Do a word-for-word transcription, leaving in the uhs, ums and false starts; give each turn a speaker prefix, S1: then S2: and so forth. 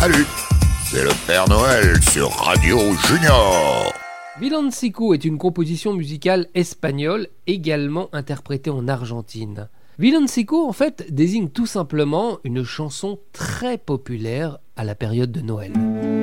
S1: Salut, c'est le Père Noël sur Radio Junior.
S2: Villancico est une composition musicale espagnole également interprétée en Argentine. Villancico, en fait, désigne tout simplement une chanson très populaire à la période de Noël.